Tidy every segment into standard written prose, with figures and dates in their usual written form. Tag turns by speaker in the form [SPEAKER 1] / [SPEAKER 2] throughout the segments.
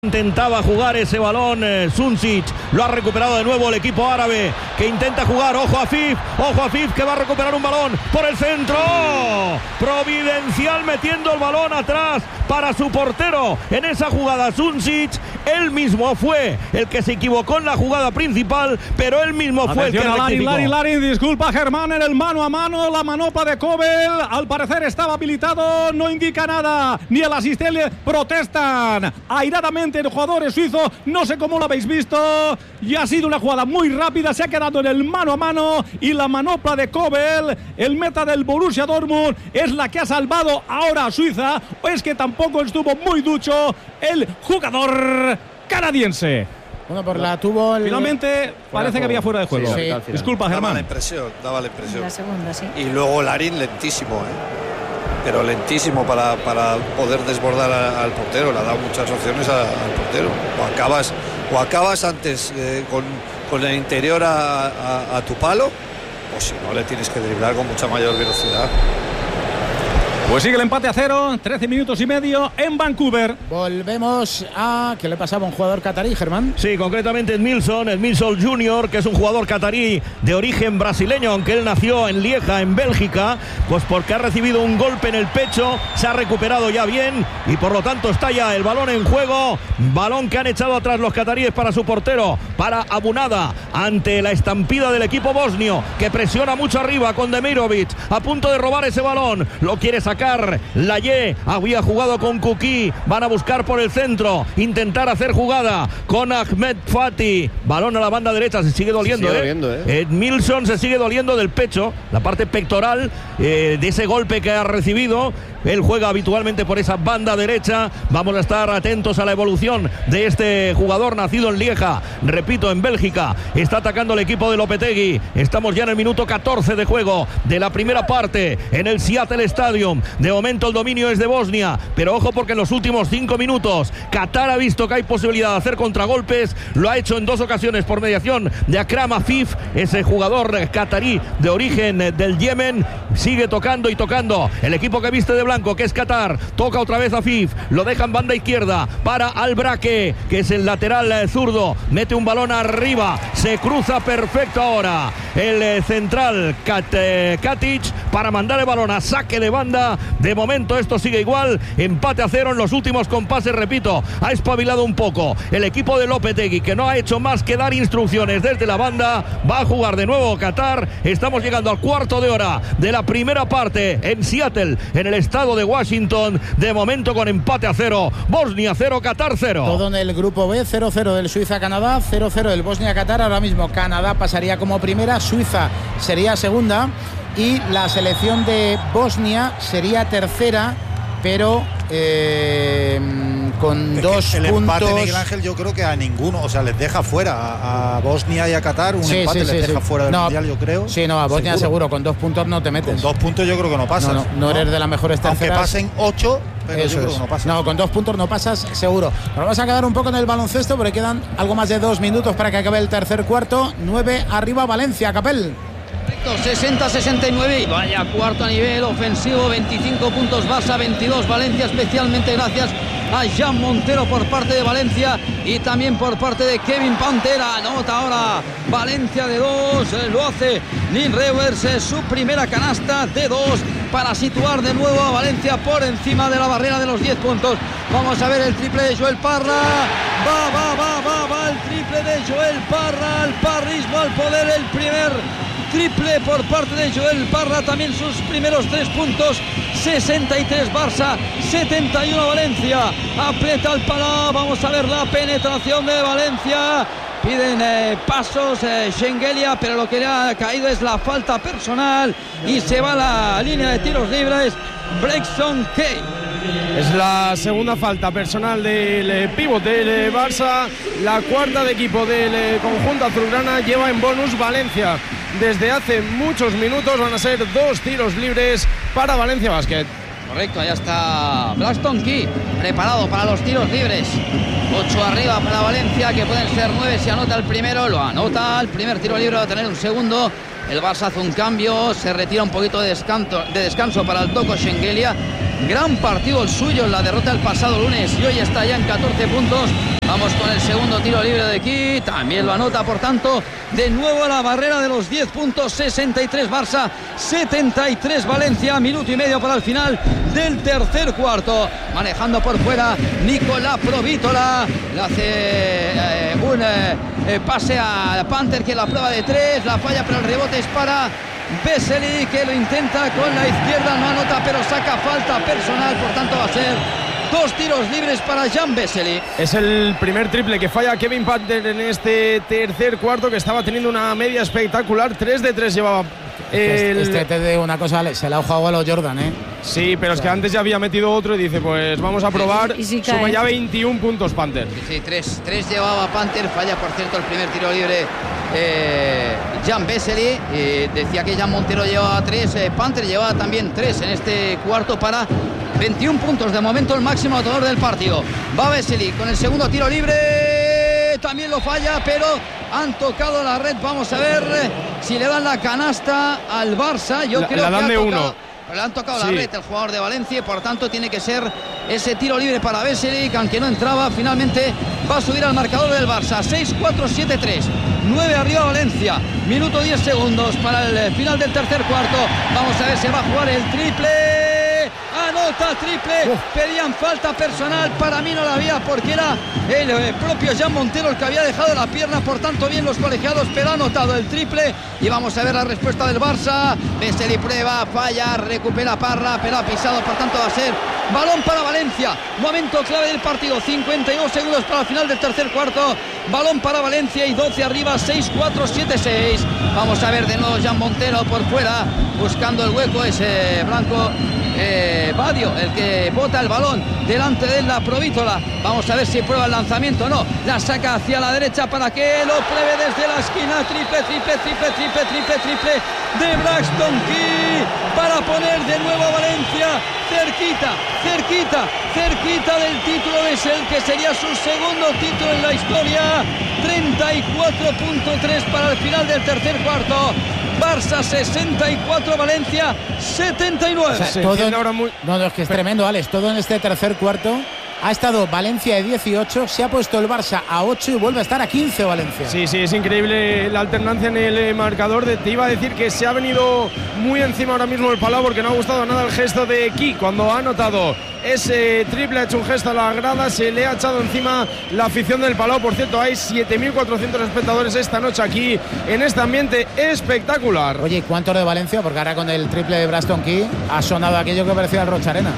[SPEAKER 1] Intentaba jugar ese balón Sunčić, lo ha recuperado de nuevo el equipo árabe que intenta jugar. Ojo a Fif que va a recuperar un balón por el centro. Providencial metiendo el balón atrás para su portero en esa jugada. Sunčić, él mismo fue el que se equivocó en la jugada principal, pero él mismo fue el que rectificó.
[SPEAKER 2] Larin, disculpa Germán, en el mano a mano, la manopla de Kobel, al parecer estaba habilitado, no indica nada, ni el asistente. Protestan airadamente los jugadores suizos, no sé cómo lo habéis visto, y ha sido una jugada muy rápida, se ha quedado en el mano a mano, y la manopla de Kobel, el meta del Borussia Dortmund, es la que ha salvado ahora a Suiza. O es que tampoco estuvo muy ducho el jugador canadiense.
[SPEAKER 3] Bueno, por la tuvo el...
[SPEAKER 2] Finalmente parece que había fuera de juego.
[SPEAKER 3] Sí.
[SPEAKER 2] Disculpa, Germán.
[SPEAKER 4] Daba la impresión.
[SPEAKER 5] La segunda, sí.
[SPEAKER 4] Y luego Larin lentísimo, pero lentísimo para poder desbordar al portero. Le ha dado muchas opciones al portero. O acabas antes con el interior a tu palo, o si no le tienes que driblar con mucha mayor velocidad.
[SPEAKER 2] Pues sigue el empate a 0, 13 minutos y medio en Vancouver.
[SPEAKER 3] Volvemos a... ¿Qué le pasaba a un jugador catarí, Germán?
[SPEAKER 1] Sí, concretamente Edmilson Jr., que es un jugador catarí de origen brasileño, aunque él nació en Lieja, en Bélgica, pues porque ha recibido un golpe en el pecho, se ha recuperado ya bien y por lo tanto está ya el balón en juego. Balón que han echado atrás los cataríes para su portero, para Abunada, ante la estampida del equipo bosnio, que presiona mucho arriba con Demirovic, a punto de robar ese balón, lo quiere sacar Laye, había jugado con Kuki, van a buscar por el centro, intentar hacer jugada con Ahmed Fati, balón a la banda derecha, se sigue doliendo, Edmilson se sigue doliendo del pecho, la parte pectoral de ese golpe que ha recibido. Él juega habitualmente por esa banda derecha. Vamos a estar atentos a la evolución de este jugador nacido en Lieja, repito, en Bélgica. Está atacando el equipo de Lopetegui. Estamos ya en el minuto 14 de juego de la primera parte en el Seattle Stadium. De momento el dominio es de Bosnia, pero ojo porque en los últimos 5 minutos Qatar ha visto que hay posibilidad de hacer contragolpes. Lo ha hecho en 2 ocasiones por mediación de Akram Afif, ese jugador qatarí de origen del Yemen. Sigue tocando y tocando el equipo que viste de blanco, que es Qatar. Toca otra vez a Afif, lo deja en banda izquierda para Albraque, que es el lateral zurdo. Mete un balón arriba, se cruza perfecto ahora el central Katic para mandar el balón a saque de banda. De momento esto sigue igual, empate a 0 en los últimos compases. Repito, ha espabilado un poco el equipo de Lopetegui, que no ha hecho más que dar instrucciones desde la banda. Va a jugar de nuevo Qatar. Estamos llegando al cuarto de hora de la primera parte en Seattle, en el estado de Washington. De momento con empate a 0, Bosnia 0, Qatar 0.
[SPEAKER 3] Todo en el grupo B, 0-0 del Suiza-Canadá, 0-0 del Bosnia-Qatar. Ahora mismo Canadá pasaría como primera, Suiza sería segunda y la selección de Bosnia sería tercera, pero con 2 puntos.
[SPEAKER 6] El empate, Miguel Ángel, yo creo que a ninguno, o sea, les deja fuera a Bosnia y a Qatar. Un empate les deja fuera del Mundial, yo creo.
[SPEAKER 3] Sí, no, a Bosnia seguro, con 2 puntos no te metes.
[SPEAKER 6] Con 2 puntos yo creo que no pasas.
[SPEAKER 3] No eres de las mejores terceras.
[SPEAKER 6] Aunque pasen 8, pero yo creo que no pasas.
[SPEAKER 3] No, con 2 puntos no pasas, seguro. Nos vamos a quedar un poco en el baloncesto, porque quedan algo más de 2 minutos para que acabe el tercer cuarto. 9 arriba Valencia, Capel.
[SPEAKER 7] 60-69, vaya cuarto a nivel ofensivo, 25 puntos Barça, 22 Valencia, especialmente gracias a Jan Montero por parte de Valencia y también por parte de Kevin Pantera. Anota ahora Valencia de 2, lo hace Lynn Revers, su primera canasta de 2 para situar de nuevo a Valencia por encima de la barrera de los 10 puntos. Vamos a ver el triple de Joel Parra, va el triple de Joel Parra, al parrismo, al poder, el primer triple por parte de Joel Parra, también sus primeros 3 puntos. 63 Barça, 71 Valencia. Aprieta el palo, vamos a ver la penetración de Valencia. Piden pasos Schengelia, pero lo que le ha caído es la falta personal y se va a la línea de tiros libres Braxton Kay.
[SPEAKER 8] Es la segunda falta personal del pívot del Barça, la cuarta de equipo del conjunto azulgrana. Lleva en bonus Valencia desde hace muchos minutos. Van a ser 2 tiros libres para Valencia Basket.
[SPEAKER 7] Correcto, allá está Braxton Key preparado para los tiros libres. 8 arriba para Valencia, que pueden ser 9 si anota el primero. Lo anota, el primer tiro libre va a tener un segundo. El Barça hace un cambio, se retira un poquito de descanso para el Toko Schengelia. Gran partido el suyo en la derrota el pasado lunes y hoy está ya en 14 puntos. Vamos con el segundo tiro libre de aquí. También lo anota, por tanto, de nuevo a la barrera de los 10 puntos. 63 Barça, 73 Valencia. Minuto y medio para el final del tercer cuarto. Manejando por fuera Nicolás Provítola. Le hace un pase a Panther, que la prueba de 3. La falla, pero el rebote es para Vesely, que lo intenta con la izquierda. No anota, pero saca falta personal. Por tanto, va a ser 2 tiros libres para Jan Vesely.
[SPEAKER 8] Es el primer triple que falla Kevin Panther en este tercer cuarto, que estaba teniendo una media espectacular. 3 de 3 llevaba.
[SPEAKER 3] Te digo una cosa, se la ha jugado a los Jordan, ¿eh?
[SPEAKER 8] Sí, pero es que antes ya había metido otro y dice, pues vamos a probar.
[SPEAKER 5] Si
[SPEAKER 8] suma ya 21 puntos Panther.
[SPEAKER 7] Sí, 3 llevaba Panther. Falla, por cierto, el primer tiro libre Jan Vesely. Decía que Jan Montero llevaba 3. Panther llevaba también 3 en este cuarto para 21 puntos. De momento el máximo anotador del partido. Va Vesely con el segundo tiro libre. También lo falla, pero han tocado la red. Vamos a ver si le dan la canasta al Barça. Yo creo
[SPEAKER 8] la dan
[SPEAKER 7] que
[SPEAKER 8] de uno.
[SPEAKER 7] Le han tocado la red el jugador de Valencia y por tanto tiene que ser ese tiro libre para Vesely, que aunque no entraba, finalmente va a subir al marcador del Barça. 6-4-7-3, 9 arriba Valencia. Minuto 10 segundos para el final del tercer cuarto. Vamos a ver si va a jugar el triple. Anota triple. Pedían falta personal. Para mí no la había, porque era el propio Jan Montero el que había dejado la pierna. Por tanto, bien los colegiados, pero ha anotado el triple. Y vamos a ver la respuesta del Barça. Vesely prueba, falla, recupera Parra, pero ha pisado. Por tanto, va a ser balón para Valencia. Momento clave del partido. 52 segundos para el final del tercer cuarto. Balón para Valencia y 12 arriba. 6-4-7-6. Vamos a ver de nuevo Jan Montero por fuera, buscando el hueco. Ese blanco Badio, el que bota el balón delante de la Provítola. Vamos a ver si prueba el lanzamiento o no. La saca hacia la derecha para que lo pruebe desde la esquina. Triple de Braxton Key para poner de nuevo a Valencia cerquita del título. Es el que sería su segundo título en la historia. 34.3 para el final del tercer cuarto. Barça 64, Valencia 79.
[SPEAKER 3] O sea, no, es que es tremendo, Alex. Todo en este tercer cuarto ha estado Valencia de 18, se ha puesto el Barça a 8 y vuelve a estar a 15 Valencia.
[SPEAKER 8] Sí, es increíble la alternancia en el marcador. Te iba a decir que se ha venido muy encima ahora mismo el Palau, porque no ha gustado nada el gesto de Ki cuando ha anotado ese triple. Ha hecho un gesto a la grada, se le ha echado encima la afición del Palau. Por cierto, hay 7.400 espectadores esta noche aquí en este ambiente espectacular.
[SPEAKER 3] Oye, ¿cuántos de Valencia? Porque ahora con el triple de Braxton Key ha sonado aquello que parecía el Rocha Arena.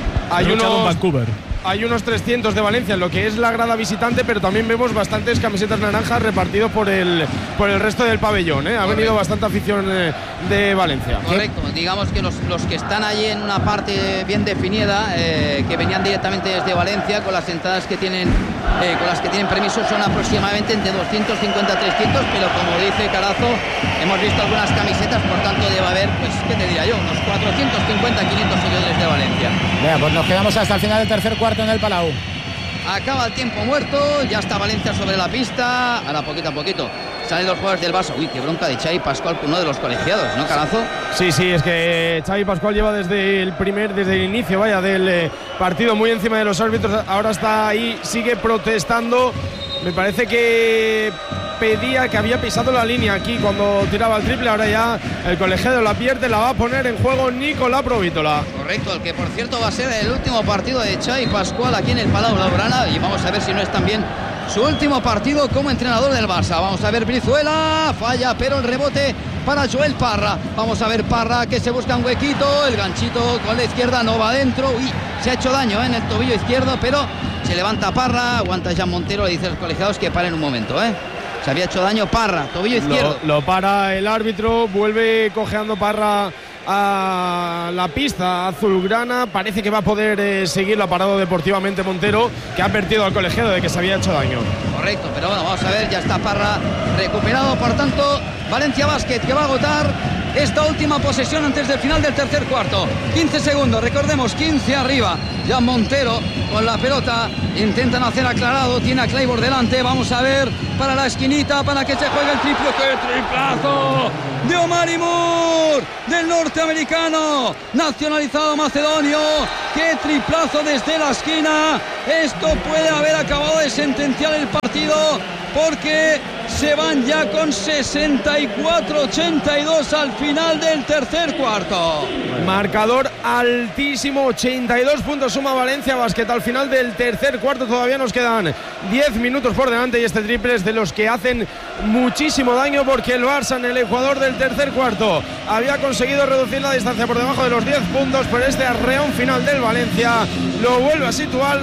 [SPEAKER 8] Hay unos 300 de Valencia en lo que es la grada visitante, pero también vemos bastantes camisetas naranjas repartidos por el resto del pabellón, ¿eh? Ha venido bastante afición de Valencia.
[SPEAKER 7] Correcto, digamos que los que están allí en una parte bien definida, que venían directamente desde Valencia, con las entradas que tienen, con las que tienen permiso, son aproximadamente entre 250 a 300, pero como dice Carazo, hemos visto algunas camisetas, por tanto debe haber, pues, ¿qué te diría yo? Unos 450 a 500 seguidores de Valencia.
[SPEAKER 3] Venga, pues nos quedamos hasta el final del tercer cuarto en el Palau.
[SPEAKER 7] Acaba el tiempo muerto, ya está Valencia sobre la pista. Ahora poquito a poquito salen los jugadores del Barça. Uy, qué bronca de Xavi Pascual, uno de los colegiados, ¿no, Carazo?
[SPEAKER 8] Sí, es que Xavi Pascual lleva desde el inicio, del partido muy encima de los árbitros. Ahora está ahí, sigue protestando. Me parece que pedía que había pisado la línea aquí cuando tiraba el triple. Ahora ya el colegiado la pierde, la va a poner en juego Nicolás Provítola.
[SPEAKER 7] Correcto, el que por cierto va a ser el último partido de Xavi Pascual aquí en el Palau Blaugrana, y vamos a ver si no es también su último partido como entrenador del Barça. Vamos a ver Brizuela, falla, pero el rebote para Joel Parra. Vamos a ver Parra, que se busca un huequito, el ganchito con la izquierda no va adentro. Uy, se ha hecho daño en el tobillo izquierdo, pero se levanta Parra, aguanta Jan Montero, le dice a los colegiados que paren un momento, Se había hecho daño Parra, tobillo izquierdo.
[SPEAKER 8] Lo para el árbitro, vuelve cojeando Parra a la pista azulgrana. Parece que va a poder seguir la parada deportivamente Montero, que ha advertido al colegiado de que se había hecho daño.
[SPEAKER 7] Correcto, pero bueno, vamos a ver, ya está Parra recuperado. Por tanto, Valencia Basket, que va a agotar esta última posesión antes del final del tercer cuarto. 15 segundos, recordemos, 15 arriba. Ya Montero con la pelota, intentan hacer aclarado, tiene a Claiborne delante, vamos a ver para la esquinita, para que se juegue el triple. ¡Qué triplazo de Omari Moore, del norteamericano, nacionalizado macedonio! ¡Qué triplazo desde la esquina! Esto puede haber acabado de sentenciar el partido, porque se van ya con 64-82 al final del tercer cuarto.
[SPEAKER 8] Marcador altísimo, 82 puntos suma Valencia Basket al final del tercer cuarto. Todavía nos quedan 10 minutos por delante y este triple es de los que hacen muchísimo daño, porque el Barça en el Ecuador del tercer cuarto había conseguido reducir la distancia por debajo de los 10 puntos, pero este arreón final del Valencia lo vuelve a situar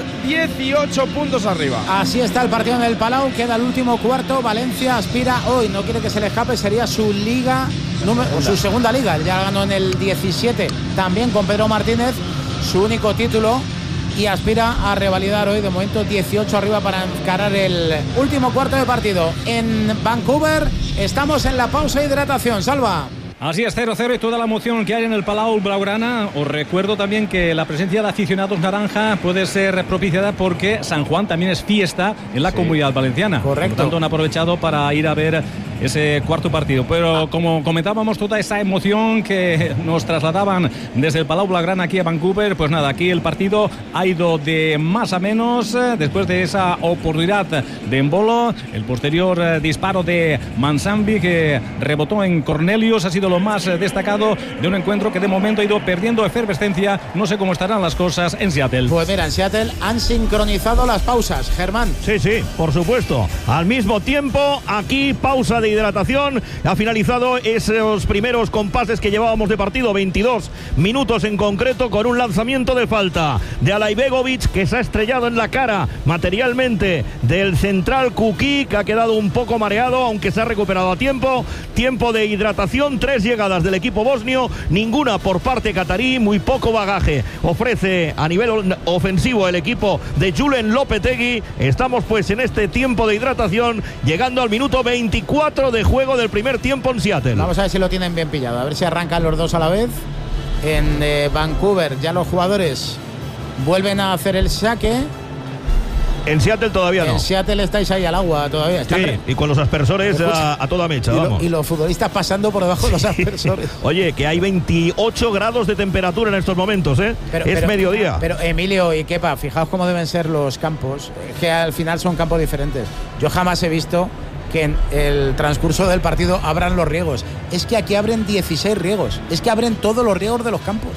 [SPEAKER 8] 18 puntos arriba.
[SPEAKER 3] Así está el partido en el Palau, queda el último cuarto. Valencia aspira hoy, no quiere que se le escape, sería su liga, su segunda liga. Ya ganó en el 17 también con Pedro Martínez, su único título, y aspira a revalidar hoy, de momento 18 arriba para encarar el último cuarto de partido. En Vancouver estamos en la pausa de hidratación. Salva.
[SPEAKER 2] Así es, 0-0 y toda la emoción que hay en el Palau Blaugrana. Os recuerdo también que la presencia de aficionados naranja puede ser propiciada porque San Juan también es fiesta en la Comunidad Valenciana.
[SPEAKER 3] Correcto.
[SPEAKER 2] Por lo tanto, han aprovechado para ir a ver ese cuarto partido. Pero como comentábamos, toda esa emoción que nos trasladaban desde el Palau Blaugrana aquí a Vancouver, pues nada, aquí el partido ha ido de más a menos después de esa oportunidad de Embolo. El posterior disparo de Mansambi, que rebotó en Cornelius, ha sido lo más destacado de un encuentro que de momento ha ido perdiendo efervescencia. No sé cómo estarán las cosas en Seattle.
[SPEAKER 3] Pues mira, en Seattle han sincronizado las pausas. Germán.
[SPEAKER 1] Sí, por supuesto. Al mismo tiempo, aquí pausa de hidratación. Ha finalizado esos primeros compases que llevábamos de partido, 22 minutos en concreto, con un lanzamiento de falta de Alaibegovic, que se ha estrellado en la cara materialmente del central Kuki, que ha quedado un poco mareado, aunque se ha recuperado a tiempo. Tiempo de hidratación, 3 llegadas del equipo bosnio, ninguna por parte catarí, muy poco bagaje ofrece a nivel ofensivo el equipo de Julen Lopetegui. Estamos pues en este tiempo de hidratación, llegando al minuto 24 de juego del primer tiempo en Seattle.
[SPEAKER 3] Vamos a ver si lo tienen bien pillado, a ver si arrancan los dos a la vez. En Vancouver ya los jugadores vuelven a hacer el saque.
[SPEAKER 1] En Seattle todavía no.
[SPEAKER 3] En Seattle estáis ahí al agua todavía.
[SPEAKER 1] Sí, y con los aspersores a toda mecha, vamos.
[SPEAKER 3] Y los futbolistas pasando por debajo de los aspersores.
[SPEAKER 1] Oye, que hay 28 grados de temperatura en estos momentos, ¿eh? Es mediodía.
[SPEAKER 3] Pero Emilio y Kepa, fijaos cómo deben ser los campos, que al final son campos diferentes. Yo jamás he visto que en el transcurso del partido abran los riegos. Es que aquí abren 16 riegos. Es que abren todos los riegos de los campos.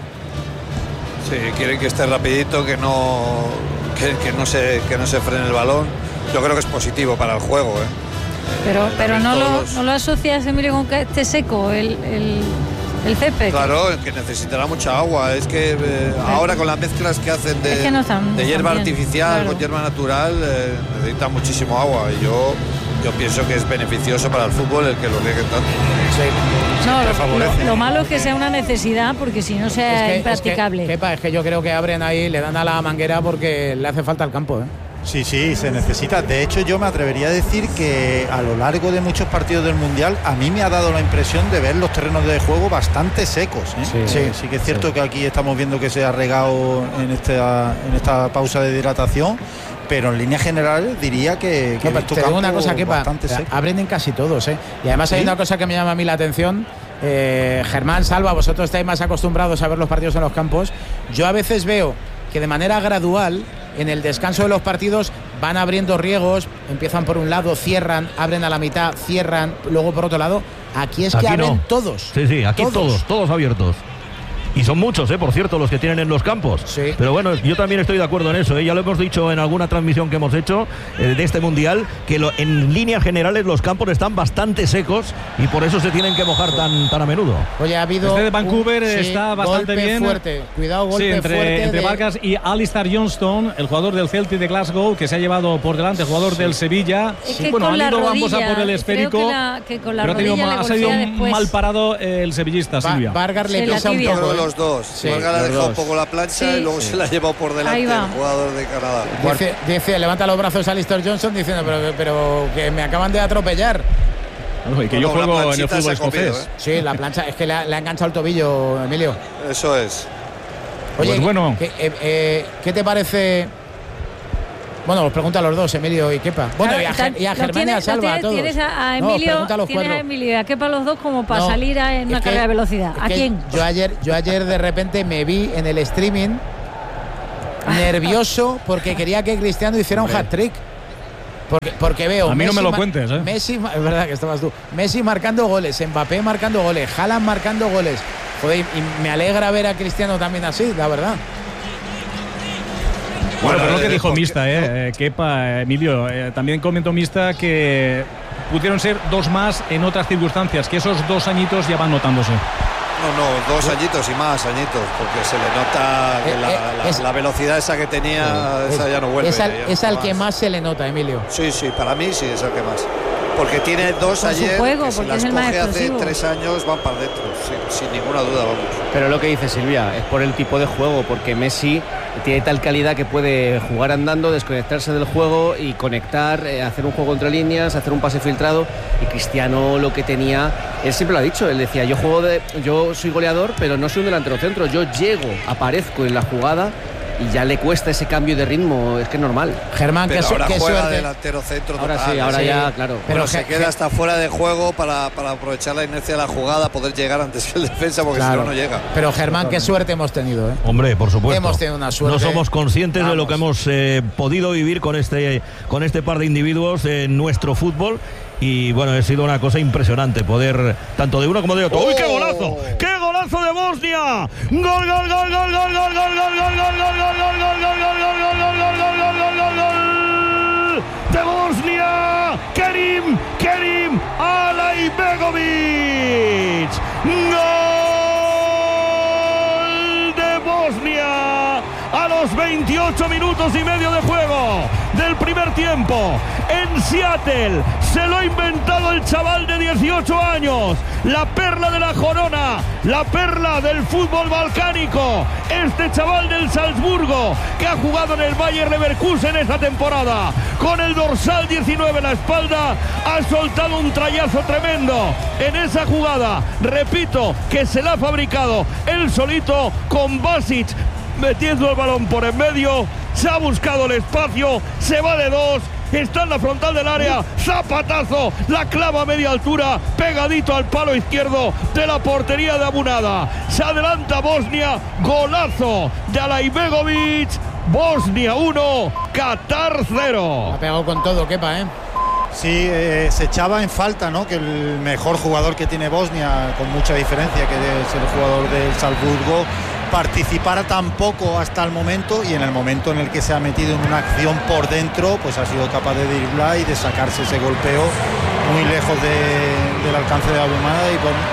[SPEAKER 4] Sí, quieren que esté rapidito, que no se frene el balón. Yo creo que es positivo para el juego, ¿eh?
[SPEAKER 5] Pero no lo asocias, Emilio, con que esté seco el césped.
[SPEAKER 4] Claro, que necesitará mucha agua. Es que ahora con las mezclas que hacen de hierba artificial, claro, con hierba natural, necesita muchísimo agua. Y yo pienso que es beneficioso para el fútbol el que lo rieguen tanto.
[SPEAKER 3] Sí.
[SPEAKER 5] No, lo malo es que sea una necesidad, porque si no sea impracticable.
[SPEAKER 3] Es que yo creo que abren ahí, le dan a la manguera porque le hace falta el campo, ¿eh?
[SPEAKER 6] Sí, se necesita. De hecho, yo me atrevería a decir que a lo largo de muchos partidos del Mundial a mí me ha dado la impresión de ver los terrenos de juego bastante secos, ¿eh? Sí que es cierto que aquí estamos viendo que se ha regado en esta pausa de hidratación, pero en líneas generales diría que
[SPEAKER 3] te digo una cosa, que abren en casi todos, ¿eh? Y además hay una cosa que me llama a mí la atención. Germán, Salva, vosotros estáis más acostumbrados a ver los partidos en los campos. Yo a veces veo que de manera gradual, en el descanso de los partidos, van abriendo riegos, empiezan por un lado, cierran, abren a la mitad, cierran, luego por otro lado. Aquí es que abren todos.
[SPEAKER 1] Sí, aquí todos abiertos. Y son muchos, por cierto, los que tienen en los campos.
[SPEAKER 3] Sí.
[SPEAKER 1] Pero bueno, yo también estoy de acuerdo en eso, Ya lo hemos dicho en alguna transmisión que hemos hecho de este Mundial, que en líneas generales los campos están bastante secos y por eso se tienen que mojar tan a menudo.
[SPEAKER 3] Oye, ha habido
[SPEAKER 2] este de Vancouver está bastante
[SPEAKER 3] golpe
[SPEAKER 2] bien.
[SPEAKER 3] Fuerte. Cuidado, golpe fuerte.
[SPEAKER 2] Entre Vargas y Alistair Johnston, el jugador del Celtic de Glasgow, que se ha llevado por delante el jugador del Sevilla.
[SPEAKER 5] Es que
[SPEAKER 2] bueno,
[SPEAKER 5] han ido
[SPEAKER 2] ambos a por el esférico,
[SPEAKER 5] que con la
[SPEAKER 2] pero ha salido
[SPEAKER 5] después
[SPEAKER 2] mal parado el sevillista, Silvia.
[SPEAKER 3] Vargas le pisa un poco.
[SPEAKER 4] Los dos. Vargas le ha dejado un poco la plancha y luego se la ha llevado por delante el jugador de Canadá.
[SPEAKER 3] Dice, levanta los brazos a Alistair Johnson diciendo, pero que me acaban de atropellar.
[SPEAKER 2] Y que yo juego en el fútbol escocés.
[SPEAKER 3] Sí, la plancha, es que le ha enganchado el tobillo, Emilio.
[SPEAKER 4] Eso es.
[SPEAKER 3] Oye,
[SPEAKER 2] pues bueno.
[SPEAKER 3] ¿qué te parece? Bueno, os pregunto a los dos, Emilio y Kepa. Bueno,
[SPEAKER 5] claro,
[SPEAKER 3] y a Germán y a Salva, a todos.
[SPEAKER 5] Tienes a Emilio, tienes a Emilio y a Kepa los dos como para salir en una carrera de velocidad. ¿A quién?
[SPEAKER 3] Yo ayer de repente me vi en el streaming nervioso porque quería que Cristiano hiciera un hat-trick. Porque veo
[SPEAKER 2] a mí no me lo cuentes, ¿eh?
[SPEAKER 3] Messi, es verdad que estabas tú. Messi marcando goles, Mbappé marcando goles, Haaland marcando goles. Joder, y me alegra ver a Cristiano también así, la verdad.
[SPEAKER 2] Bueno, pero lo que dijo Mista, Kepa, Emilio, también comentó Mista que pudieron ser 2 más en otras circunstancias, que esos 2 añitos ya van notándose.
[SPEAKER 4] No, 2 añitos y más añitos, porque se le nota que la velocidad esa que tenía, esa ya no vuelve.
[SPEAKER 3] Es al que más se le nota, Emilio.
[SPEAKER 4] Sí, para mí sí es el que más. Porque tiene 2 ayer,
[SPEAKER 5] juego,
[SPEAKER 4] que si las coge hace 3 años van para adentro, sin ninguna duda, vamos.
[SPEAKER 9] Pero lo que dice Silvia, es por el tipo de juego, porque Messi tiene tal calidad que puede jugar andando, desconectarse del juego y conectar, hacer un juego entre líneas, hacer un pase filtrado. Y Cristiano lo que tenía, él siempre lo ha dicho, él decía, yo soy goleador, pero no soy un delantero centro, yo llego, aparezco en la jugada y ya le cuesta ese cambio de ritmo, es que es normal.
[SPEAKER 3] Germán,
[SPEAKER 4] pero ahora
[SPEAKER 3] ¿qué
[SPEAKER 4] juega
[SPEAKER 3] suerte?
[SPEAKER 4] Delantero centro
[SPEAKER 9] ahora
[SPEAKER 4] total,
[SPEAKER 9] sí, ahora ya, claro.
[SPEAKER 4] Pero se queda hasta fuera de juego para aprovechar la inercia de la jugada, poder llegar antes que el defensa, porque si no llega.
[SPEAKER 3] Pero Germán, qué suerte hemos tenido, ¿eh?
[SPEAKER 1] Hombre, por supuesto.
[SPEAKER 3] Hemos tenido una suerte.
[SPEAKER 1] No somos conscientes de lo que hemos podido vivir con este par de individuos en nuestro fútbol. Y bueno, ha sido una cosa impresionante poder tanto de uno como de otro. ¡Uy, qué golazo! ¡Qué golazo de Bosnia! ¡Gol, gol, gol, gol, gol, gol, gol, gol, gol, gol, gol, de Bosnia! Kerim Alaibegovic. ¡Gol de Bosnia! A los 28 minutos y medio de juego del primer tiempo en Seattle. Se lo ha inventado el chaval de 18 años, la perla de la Corona, la perla del fútbol balcánico, este chaval del Salzburgo que ha jugado en el Bayer Leverkusen esta temporada, con el dorsal 19 en la espalda, ha soltado un trayazo tremendo en esa jugada, repito, que se la ha fabricado él solito con Basic metiendo el balón por en medio, se ha buscado el espacio, se va de 2, está en la frontal del área, zapatazo, la clava a media altura, pegadito al palo izquierdo de la portería de Abunada. Se adelanta Bosnia, golazo de Alaibegovic, Bosnia 1, Qatar 0.
[SPEAKER 3] Ha pegado con todo, Kepa, ¿eh?
[SPEAKER 6] Sí, se echaba en falta, ¿no?, que el mejor jugador que tiene Bosnia, con mucha diferencia, que es el jugador del Salzburgo, participara tan poco hasta el momento, y en el momento en el que se ha metido en una acción por dentro, pues ha sido capaz de driblar y de sacarse ese golpeo muy lejos del alcance de Abumada. Y bueno,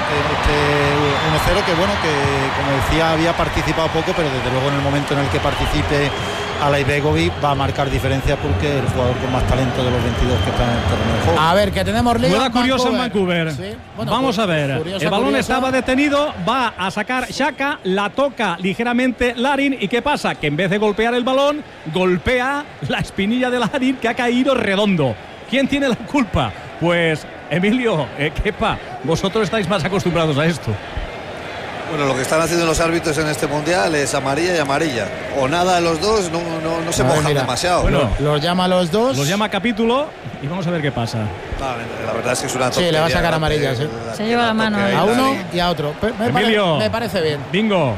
[SPEAKER 6] este 1-0 que bueno, que como decía había participado poco, pero desde luego en el momento en el que participe Alaibegovic va a marcar diferencia, porque es el jugador con más talento de los 22 que están en el terreno de juego.
[SPEAKER 3] A ver, que tenemos liga.
[SPEAKER 2] Juega curioso en Vancouver.
[SPEAKER 3] Sí. Bueno,
[SPEAKER 2] vamos a ver.
[SPEAKER 3] Curiosa,
[SPEAKER 2] el balón
[SPEAKER 3] curiosa.
[SPEAKER 2] estaba detenido, va a sacar Xhaka, la toca ligeramente Larin. ¿Y qué pasa? Que en vez de golpear el balón, golpea la espinilla de Larin, que ha caído redondo. ¿Quién tiene la culpa? Pues Emilio, Kepa, vosotros estáis más acostumbrados a esto.
[SPEAKER 4] Bueno, lo que están haciendo los árbitros en este mundial es amarilla y amarilla. O nada de los dos, no se mojan demasiado.
[SPEAKER 2] Bueno,
[SPEAKER 3] los llama a los dos.
[SPEAKER 2] Los llama capítulo y vamos a ver qué pasa.
[SPEAKER 4] La verdad es que es una tontería.
[SPEAKER 3] Sí, le va a sacar amarillas.
[SPEAKER 5] Se lleva la mano
[SPEAKER 3] a uno y a otro.
[SPEAKER 2] Emilio,
[SPEAKER 3] me parece bien.
[SPEAKER 2] Bingo.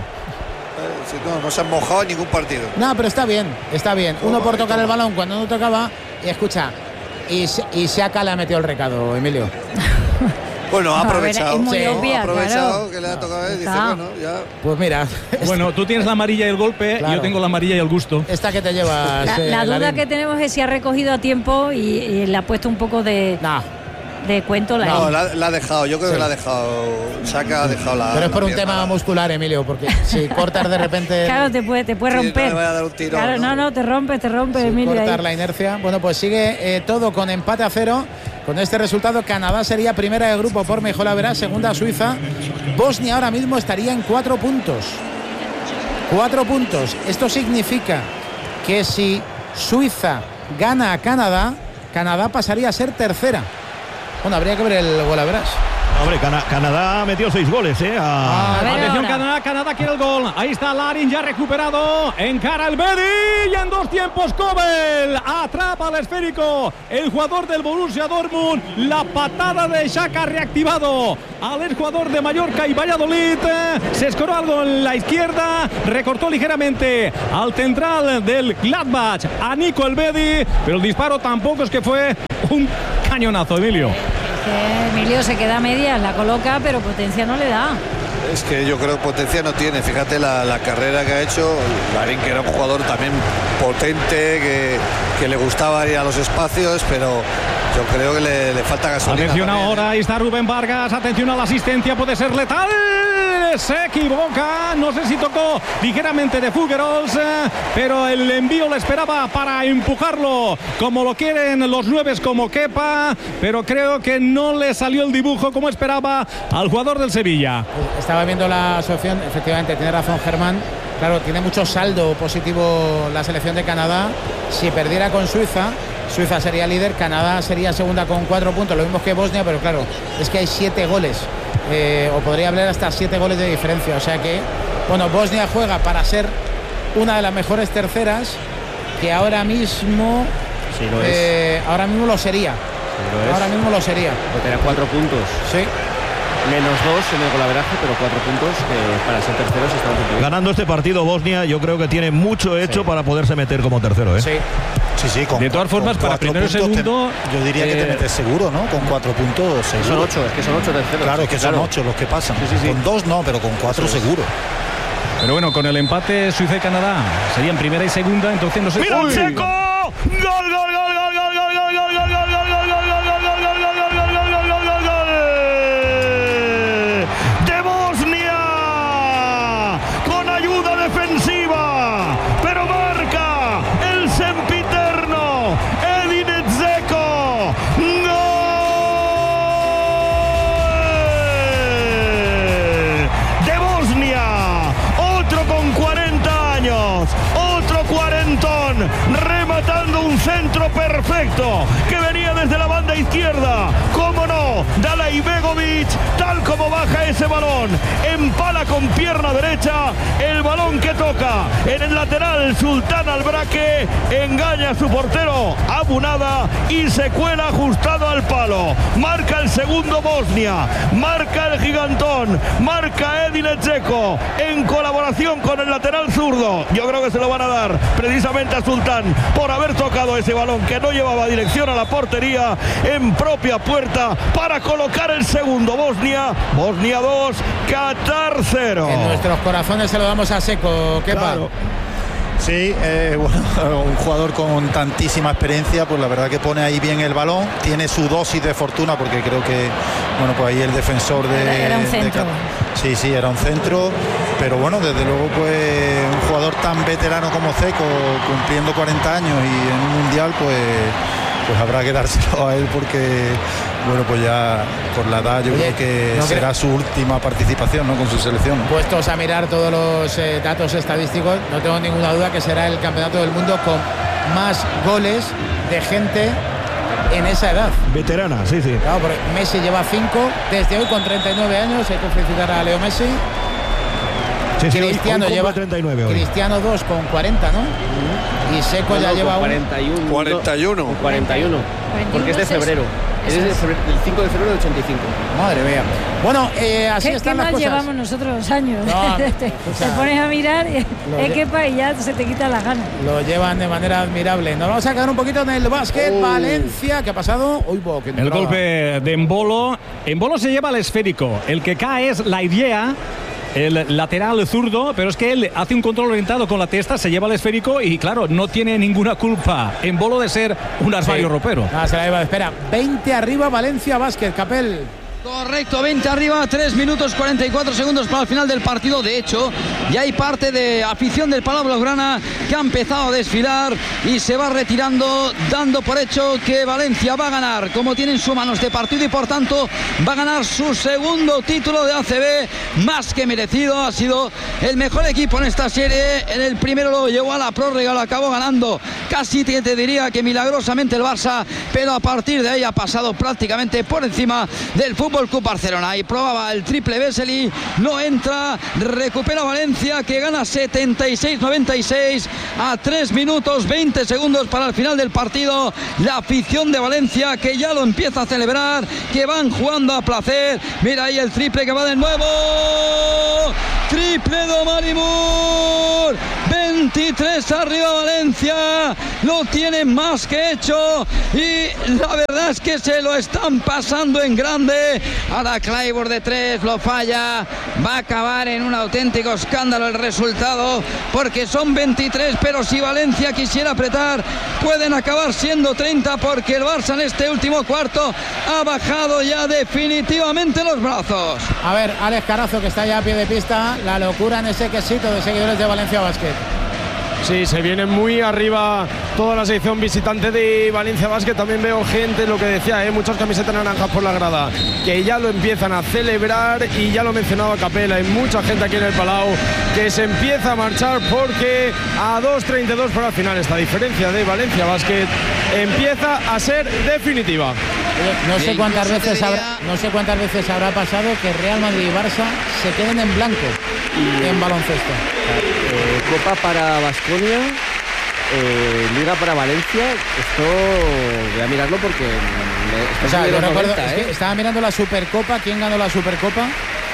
[SPEAKER 4] No se han mojado en ningún partido.
[SPEAKER 3] No, pero está bien, está bien. Uno por tocar el balón cuando no tocaba. Y escucha, y Xhaka le ha metido el recado, Emilio.
[SPEAKER 4] Bueno, ha aprovechado.
[SPEAKER 5] Claro.
[SPEAKER 4] Que le ha tocado. Dice, bueno, ya.
[SPEAKER 3] Pues mira.
[SPEAKER 2] Bueno, tú tienes la amarilla y el golpe,
[SPEAKER 3] claro.
[SPEAKER 2] Y yo tengo la amarilla y el gusto.
[SPEAKER 3] Esta que te llevas.
[SPEAKER 5] La duda que tenemos es si ha recogido a tiempo y le ha puesto un poco de cuento.
[SPEAKER 4] No, la ha dejado. Yo creo que la ha dejado. Xhaka ha dejado la.
[SPEAKER 3] Pero es por un tema muscular, Emilio, porque si cortas de repente.
[SPEAKER 5] Claro, te puede romper.
[SPEAKER 4] No le vaya a dar un tirón,
[SPEAKER 5] claro, no, te rompe, Emilio.
[SPEAKER 3] Cortar
[SPEAKER 5] ahí.
[SPEAKER 3] la inercia. Bueno, pues sigue todo con empate a 0. Con este resultado, Canadá sería primera del grupo por mejor haberá, segunda Suiza. Bosnia ahora mismo estaría en 4 puntos. 4 puntos. Esto significa que si Suiza gana a Canadá, Canadá pasaría a ser tercera. Bueno, habría que ver el golaveras.
[SPEAKER 1] Hombre, Canadá metió 6 goles,
[SPEAKER 2] Atención, Canadá quiere el gol. Ahí está Larin, ya recuperado. Encara el Bedi y en 2 tiempos Kobel atrapa el esférico. El jugador del Borussia Dortmund. La patada de Xhaka reactivado al exjugador de Mallorca y Valladolid. Se escoró algo en la izquierda. Recortó ligeramente al central del Gladbach, a Nico el Bedi. Pero el disparo tampoco es que fue un cañonazo, Emilio.
[SPEAKER 5] Emilio se queda a medias, la coloca, pero potencia no le da.
[SPEAKER 4] Es que yo creo que potencia no tiene. Fíjate la carrera que ha hecho Larin, que era un jugador también potente, que le gustaba ir a los espacios, pero yo creo que le falta gasolina.
[SPEAKER 2] Atención
[SPEAKER 4] también.
[SPEAKER 2] Ahora, ahí está Rubén Vargas, atención a la asistencia, puede ser letal. Se equivoca, no sé si tocó ligeramente de Figueroa, pero el envío le esperaba para empujarlo como lo quieren los 9 como Kepa, pero creo que no le salió el dibujo como esperaba al jugador del Sevilla.
[SPEAKER 3] Estaba viendo la asociación, efectivamente, tiene razón Germán. Claro, tiene mucho saldo positivo la selección de Canadá. Si perdiera con Suiza sería líder, Canadá sería segunda con 4 puntos, lo mismo que Bosnia, pero claro, es que hay 7 goles. O podría haber hasta 7 goles de diferencia. O sea que, bueno, Bosnia juega para ser una de las mejores terceras, que ahora mismo
[SPEAKER 9] sí, lo es.
[SPEAKER 3] Ahora mismo lo sería.
[SPEAKER 9] Sí,
[SPEAKER 3] ahora mismo lo sería.
[SPEAKER 9] Porque era 4 puntos.
[SPEAKER 3] Sí.
[SPEAKER 9] Menos 2 en el golaveraje, pero 4 puntos que para ser terceros están cumplidos.
[SPEAKER 1] Ganando este partido Bosnia, yo creo que tiene mucho hecho para poderse meter como tercero,
[SPEAKER 3] Sí.
[SPEAKER 6] Sí,
[SPEAKER 2] de todas formas, para primero y segundo,
[SPEAKER 6] yo diría que te metes seguro, ¿no? Con 4 puntos seguro.
[SPEAKER 9] Son 8, es que son 8 terceros.
[SPEAKER 6] Claro, es que son 8 los que pasan.
[SPEAKER 9] Sí.
[SPEAKER 6] Con 2 no, pero con 4 seguro.
[SPEAKER 2] Pero bueno, con el empate Suiza y Canadá serían primera y segunda, entonces no sé.
[SPEAKER 1] ¡Mira Checo! ¡Gol! ¡De Bosnia! Con ayuda defensiva, pero marca el sempiterno Edin Dzeko. ¡Gol! De Bosnia, otro con 40 años, otro cuarentón, rematando un centro perfecto que venía desde la banda izquierda. ¿Cómo no? Dalai Begovic, tal como baja ese balón, empala con pierna derecha el balón que toca en el lateral. Sultán Albraque engaña a su portero Abunada y se cuela ajustado al palo. Marca el segundo Bosnia, marca el gigantón, marca Edin Dzeko en colaboración con el lateral zurdo. Yo creo que se lo van a dar precisamente a Sultán por haber tocado ese balón que no llevaba dirección a la portería en propia puerta para colocar el segundo. Bosnia 2, Qatar 0.
[SPEAKER 3] En nuestros corazones se lo damos a Seco, Kepa.
[SPEAKER 6] Claro. Sí, bueno, un jugador con tantísima experiencia, pues la verdad que pone ahí bien el balón, tiene su dosis de fortuna, porque creo que, bueno, pues ahí el defensor
[SPEAKER 5] era un centro.
[SPEAKER 6] Sí, era un centro, pero bueno, desde luego, pues un jugador tan veterano como Seco, cumpliendo 40 años y en un mundial, pues habrá que dárselo a él, porque bueno, pues ya por la edad yo creo que será su última participación, ¿no?, con su selección.
[SPEAKER 3] Puestos a mirar todos los datos estadísticos, no tengo ninguna duda que será el campeonato del mundo con más goles de gente en esa edad.
[SPEAKER 1] Veterana, sí.
[SPEAKER 3] Claro, porque Messi lleva 5 desde hoy con 39 años, hay que felicitar a Leo Messi.
[SPEAKER 1] Sí,
[SPEAKER 3] Cristiano
[SPEAKER 1] hoy
[SPEAKER 3] lleva
[SPEAKER 1] 39 hoy.
[SPEAKER 3] Cristiano 2 con 40, ¿no? Y Seco ya lleva
[SPEAKER 4] 41.
[SPEAKER 9] 41. Porque es de febrero. Es del 5 de febrero del 85.
[SPEAKER 3] Madre mía. Bueno, así están las
[SPEAKER 5] cosas. ¿Qué mal llevamos nosotros los años?
[SPEAKER 3] No,
[SPEAKER 5] te pones a mirar Kepa y ya se te quita la gana.
[SPEAKER 3] Lo llevan de manera admirable. Nos vamos a quedar un poquito en el básquet. Valencia, ¿qué ha pasado?
[SPEAKER 2] El golpe de Embolo. Embolo se lleva el esférico. El que cae es la idea, el lateral zurdo, pero es que él hace un control orientado con la testa, se lleva el esférico y claro, no tiene ninguna culpa Embolo de ser un armario ropero.
[SPEAKER 3] Se la lleva, espera, 20 arriba Valencia Básquet, Capel.
[SPEAKER 7] Correcto, 20 arriba, 3 minutos 44 segundos para el final del partido. De hecho, ya hay parte de afición del Palau Blaugrana que ha empezado a desfilar y se va retirando, dando por hecho que Valencia va a ganar, como tiene en sus manos de partido, y por tanto va a ganar su segundo título de ACB, más que merecido. Ha sido el mejor equipo en esta serie. En el primero lo llevó a la prórroga, lo acabó ganando casi, te diría que milagrosamente el Barça, pero a partir de ahí ha pasado prácticamente por encima del Fútbol Club Barcelona. Y probaba el triple Vesely, no entra, recupera Valencia, que gana 76-96 a 3 minutos 20 segundos para el final del partido. La afición de Valencia, que ya lo empieza a celebrar, que van jugando a placer. Mira ahí el triple que va de nuevo, triple de Omari Moore, 23 arriba Valencia, lo tienen más que hecho y la verdad es que se lo están pasando en grande. Ahora Clyburn de 3 lo falla, va a acabar en un auténtico escándalo el resultado, porque son 23, pero si Valencia quisiera apretar pueden acabar siendo 30, porque el Barça en este último cuarto ha bajado ya definitivamente los brazos.
[SPEAKER 3] A ver, Alex Carazo, que está ya a pie de pista, la locura en ese quesito de seguidores de Valencia Basket.
[SPEAKER 8] Sí, se viene muy arriba toda la sección visitante de Valencia Basket. También veo gente, lo que decía, muchas camisetas naranjas por la grada, que ya lo empiezan a celebrar, y ya lo mencionaba Capela, hay mucha gente aquí en el Palau que se empieza a marchar, porque a 2:32 para el final esta diferencia de Valencia Basket empieza a ser definitiva.
[SPEAKER 3] No sé cuántas veces habrá pasado que Real Madrid y Barça se queden en blanco en baloncesto.
[SPEAKER 9] Copa para Baskonia, Liga para Valencia. Esto voy a mirarlo porque
[SPEAKER 3] yo recuerdo, es que estaba mirando la Supercopa, quién ganó la Supercopa,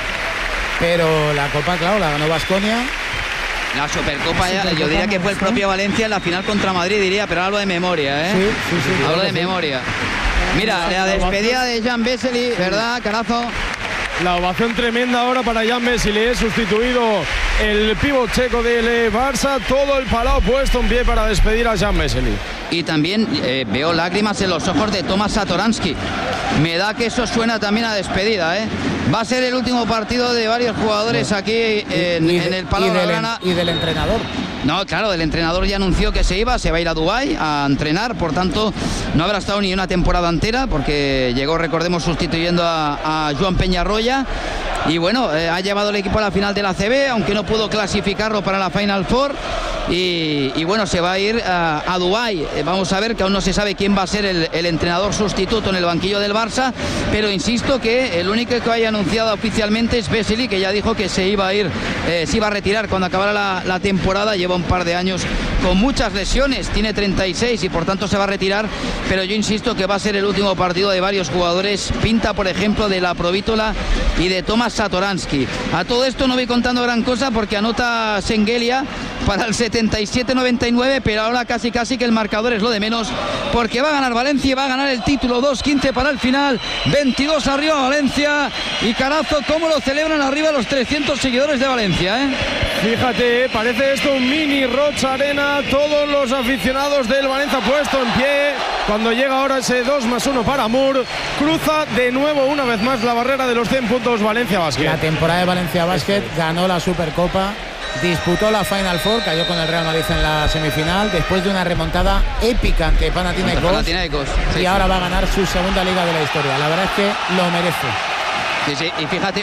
[SPEAKER 3] pero la Copa, claro, la ganó Baskonia.
[SPEAKER 7] La Supercopa, yo diría que fue el propio Valencia en la final contra Madrid, diría, pero hablo de memoria,
[SPEAKER 3] Sí,
[SPEAKER 7] hablo de memoria. Mira, la despedida de Jan Vesely, ¿verdad, Carazo?
[SPEAKER 8] La ovación tremenda ahora para Jan Vesely, sustituido el pívot checo del Barça, todo el Palau puesto en pie para despedir a Jan Vesely.
[SPEAKER 7] Y también veo lágrimas en los ojos de Tomas Satoransky. Me da que eso suena también a despedida, Va a ser el último partido de varios jugadores aquí en el Palau Blaugrana.
[SPEAKER 3] Y del entrenador.
[SPEAKER 7] No, claro, el entrenador ya anunció que se va a ir a Dubái a entrenar, por tanto no habrá estado ni una temporada entera, porque llegó, recordemos, sustituyendo a Joan Peñarroya. Y bueno, ha llevado el equipo a la final de la ACB, aunque no pudo clasificarlo para la Final Four. Y bueno, se va a ir a Dubái. Vamos a ver, que aún no se sabe quién va a ser el entrenador sustituto en el banquillo del Barça, pero insisto que el único que haya anunciado oficialmente es Vesely, que ya dijo que se iba a ir, se iba a retirar cuando acabara la temporada. Lleva un par de años con muchas lesiones, tiene 36 y por tanto se va a retirar, pero yo insisto que va a ser el último partido de varios jugadores. Pinta, por ejemplo, de la Provítola y de Tomas Satoransky. A todo esto no voy contando gran cosa, porque anota Sengelia para el 77-99, pero ahora casi que el marcador es lo de menos, porque va a ganar Valencia y va a ganar el título. 2:15 para el final, 22 arriba Valencia. Y Carazo, cómo lo celebran arriba los 300 seguidores de Valencia,
[SPEAKER 8] Fíjate, parece esto un mini Rocha Arena, todos los aficionados del Valencia puesto en pie, cuando llega ahora ese 2+1 para Moore. Cruza de nuevo, una vez más, la barrera de los 100 puntos Valencia Basket.
[SPEAKER 3] La temporada de Valencia Basket, ganó la Supercopa, disputó la Final Four, cayó con el Real Madrid en la semifinal, después de una remontada épica ante Panathinaikos, y ahora va a ganar su segunda liga de la historia. La verdad es que lo merece.
[SPEAKER 7] Sí, y fíjate,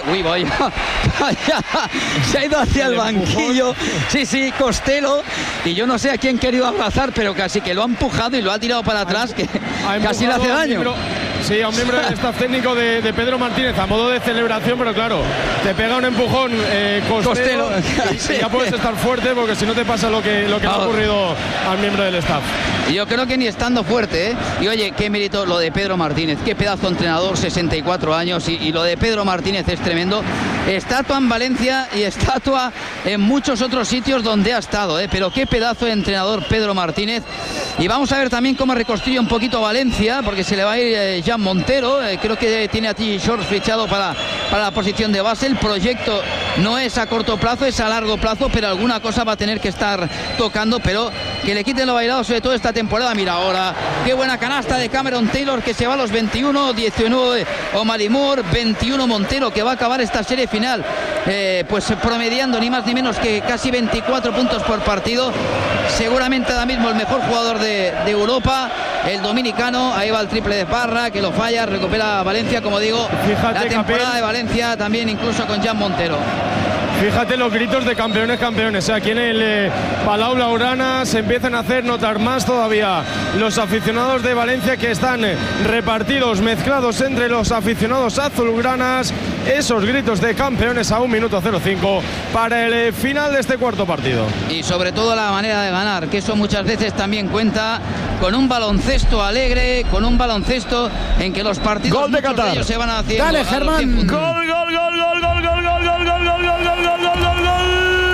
[SPEAKER 7] se ha ido hacia el banquillo, Costello, y yo no sé a quién querido abrazar, pero casi que lo ha empujado y lo ha tirado para atrás, que casi le hace daño.
[SPEAKER 8] A un miembro del staff técnico de Pedro Martínez, a modo de celebración, pero claro, te pega un empujón Costello. Y ya puedes estar fuerte, porque si no te pasa lo que le ha ocurrido al miembro del staff.
[SPEAKER 7] Yo creo que ni estando fuerte, Y oye, qué mérito lo de Pedro Martínez, qué pedazo de entrenador, 64 años, y lo de Pedro Martínez es tremendo. Estatua en Valencia y estatua en muchos otros sitios donde ha estado, pero qué pedazo de entrenador Pedro Martínez. Y vamos a ver también cómo reconstruye un poquito Valencia, porque se le va a ir Jan Jan Montero. Creo que tiene a T. Shorts fichado para la posición de base. El proyecto no es a corto plazo, es a largo plazo, pero alguna cosa va a tener que estar tocando, pero que le quiten lo bailado, sobre todo esta temporada. Mira ahora, qué buena canasta de Cameron Taylor, que se va a los 21, 19 Omari Moore, 21 Montero, que va a acabar esta serie final pues promediando ni más ni menos que casi 24 puntos por partido. Seguramente ahora mismo el mejor jugador de Europa, el dominicano. Ahí va el triple de Parra, que lo falla, recupera Valencia, como digo. Fíjate, la temporada de Valencia también, incluso con Jan Montero.
[SPEAKER 8] Fíjate los gritos de campeones, campeones. Aquí en el Palau Blaugrana se empiezan a hacer notar más todavía los aficionados de Valencia, que están repartidos, mezclados entre los aficionados azulgranas. Esos gritos de campeones a 1 minuto 05 para el final de este cuarto partido.
[SPEAKER 7] Y sobre todo la manera de ganar, que eso muchas veces también cuenta, con un baloncesto alegre, con un baloncesto en que los partidos
[SPEAKER 1] gol de Qatar.
[SPEAKER 7] De ellos se van haciendo.
[SPEAKER 3] Dale, Germán.
[SPEAKER 1] Gol, gol, gol, gol, gol, gol, gol, gol, gol, gol, gol, gol, gol, gol, gol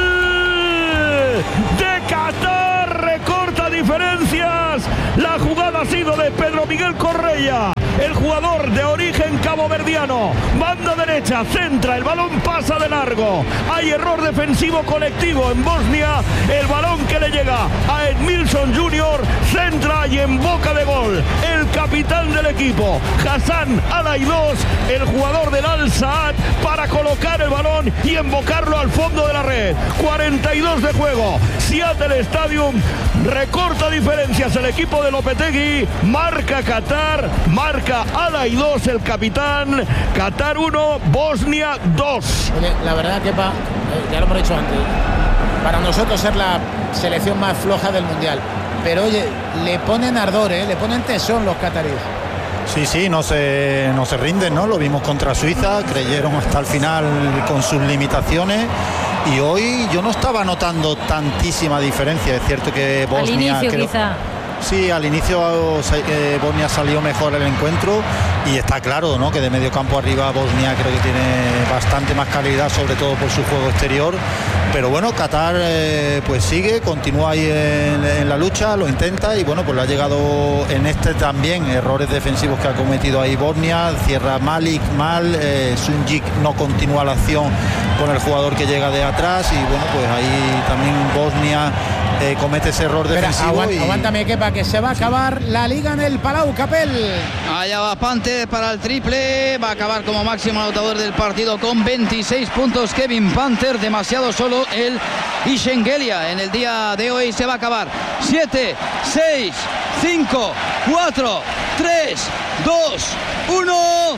[SPEAKER 1] de Qatar. Recorta diferencias. La jugada ha sido de Pedro Miguel Correia, el jugador de origen caboverdiano. Banda derecha, centra, el balón pasa de largo. Hay error defensivo colectivo en Bosnia. El balón que le llega a Edmilson Junior, centra y en boca de gol el capitán del equipo, Hassan Al-Aidos, el jugador del Al-Saad, para colocar el balón y embocarlo al fondo de la red. 42 de juego. Seattle Stadium recorta diferencias el equipo de Lopetegui. Marca Qatar, marca Al-Aidos, el capitán. Qatar 1, Bosnia 2.
[SPEAKER 3] Oye, la verdad que ya lo hemos dicho antes, para nosotros es la selección más floja del mundial, pero oye, le ponen ardor, le ponen tesón los cataríes.
[SPEAKER 6] Sí, no se rinden, ¿no? Lo vimos contra Suiza, creyeron hasta el final con sus limitaciones. Y hoy yo no estaba notando tantísima diferencia. Es cierto que Bosnia,
[SPEAKER 5] al inicio quizá.
[SPEAKER 6] Sí, al inicio Bosnia salió mejor el encuentro, y está claro, ¿no?, que de medio campo arriba Bosnia creo que tiene bastante más calidad, sobre todo por su juego exterior. Pero bueno, Qatar pues sigue, continúa ahí en la lucha, lo intenta, y bueno, pues le ha llegado en este también errores defensivos que ha cometido ahí Bosnia. Cierra Malik mal, Sunjic no continúa la acción con el jugador que llega de atrás, y bueno, pues ahí también Bosnia comete ese error defensivo.
[SPEAKER 3] Aguántame, Kepa, que se va a acabar la liga en el Palau, Capel.
[SPEAKER 7] Allá va Panther para el triple, va a acabar como máximo anotador del partido con 26 puntos Kevin Panther, demasiado solo el Ishengelia. En el día de hoy se va a acabar 7, 6, 5, 4, 3, 2, 1,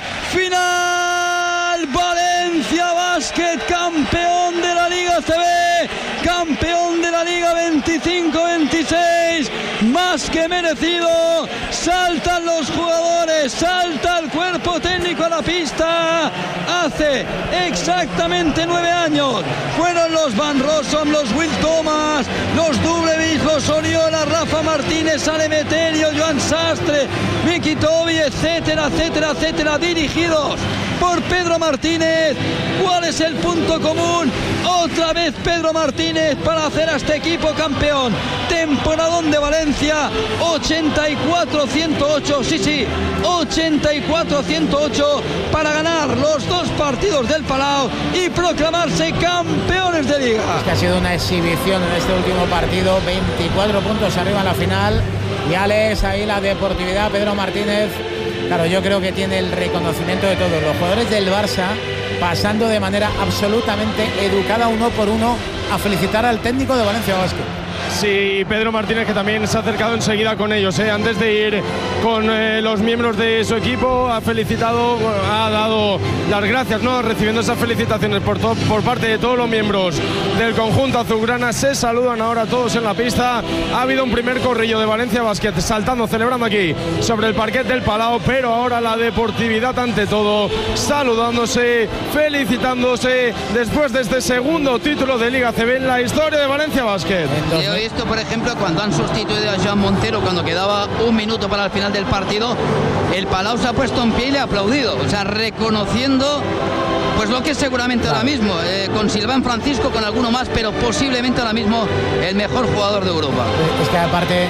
[SPEAKER 7] final. Valencia Basket, campeón de la Liga CB, campeón de la Liga 25-26, más que merecido. Saltan los jugadores, salta el cuerpo técnico a la pista. Hace exactamente 9 años fueron los Van Rossum, los Will Thomas, los Dublevich, los Oriola, Rafa Martínez, Ale Meterio, Joan Sastre, Miki Tobi, etcétera, etcétera, etcétera, dirigidos por Pedro Martínez. ¿Cuál es el punto común? Otra vez Pedro Martínez para hacer a este equipo campeón. Temporadón de Valencia, 84-108, sí, 84-108 para ganar los 2 partidos del Palau y proclamarse campeones de liga.
[SPEAKER 3] Es que ha sido una exhibición en este último partido, 24 puntos arriba en la final. Y Alex, ahí la deportividad, Pedro Martínez. Claro, yo creo que tiene el reconocimiento de todos los jugadores del Barça, pasando de manera absolutamente educada, uno por uno, a felicitar al técnico de Valencia Basket.
[SPEAKER 8] Sí, Pedro Martínez, que también se ha acercado enseguida con ellos, antes de ir con los miembros de su equipo, ha felicitado, ha dado las gracias, ¿no?, recibiendo esas felicitaciones por parte de todos los miembros del conjunto azulgrana. Se saludan ahora todos en la pista. Ha habido un primer corrillo de Valencia Basket, saltando, celebrando aquí sobre el parquet del Palau, pero ahora la deportividad ante todo, saludándose, felicitándose después de este segundo título de Liga CB en la historia de Valencia Basket.
[SPEAKER 7] Yo he visto, por ejemplo, cuando han sustituido a Jan Montero, cuando quedaba 1 minuto para el final del partido, el Palau se ha puesto en pie y le ha aplaudido, o sea, reconociendo pues lo que es seguramente ahora mismo, con Silván Francisco, con alguno más, pero posiblemente ahora mismo el mejor jugador de Europa.
[SPEAKER 3] Es que aparte